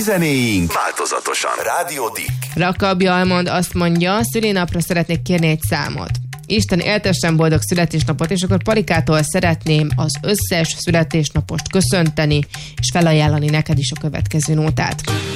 zenéink változatosan. Rádió Dick. Rakabi Almond azt mondja, szülinapra szeretnék kérni egy számot. Isten éltessen boldog születésnapot, és akkor Parikától szeretném az összes születésnapost köszönteni, és felajánlani neked is a következő nótát.